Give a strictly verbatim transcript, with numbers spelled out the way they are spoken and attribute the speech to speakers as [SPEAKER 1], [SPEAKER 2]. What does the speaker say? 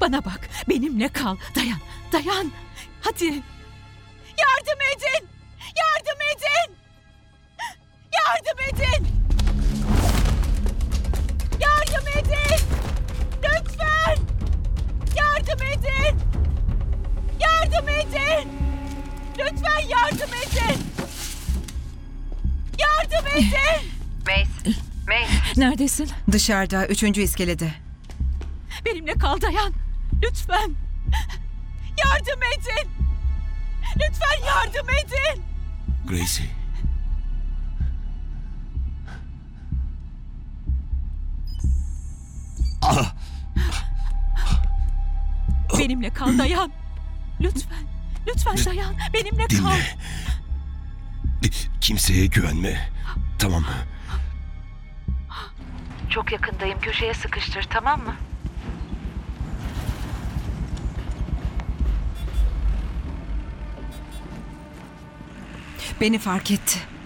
[SPEAKER 1] Bana bak, benimle kal. Dayan, dayan. Hadi. Yardım edin. Yardım edin. Yardım edin. Yardım edin. Lütfen. Yardım edin. Yardım edin. Lütfen yardım edin. Yardım edin.
[SPEAKER 2] Mace, Mace.
[SPEAKER 1] Neredesin?
[SPEAKER 3] Dışarıda, üçüncü iskelede.
[SPEAKER 1] Benimle kal, dayan. Lütfen. Yardım edin. Lütfen yardım edin.
[SPEAKER 4] Gracie. Ah!
[SPEAKER 1] Benimle kal, dayan. Lütfen. Lütfen dayan. Benimle kal.
[SPEAKER 4] Dinle. Kimseye güvenme. Tamam mı?
[SPEAKER 2] Çok yakındayım. Köşeye sıkıştır, tamam mı?
[SPEAKER 3] Beni fark etti.